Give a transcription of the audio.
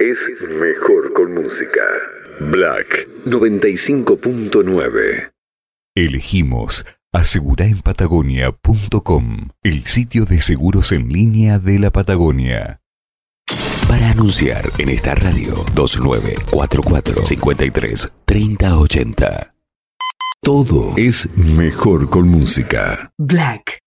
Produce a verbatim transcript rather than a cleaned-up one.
es mejor con música. Black noventa y cinco punto nueve. Elegimos asegura en patagonia punto com, el sitio de seguros en línea de la Patagonia. Para anunciar en esta radio, dos nueve cuatro cuatro, cinco tres, tres cero ocho cero. Todo es mejor con música. Black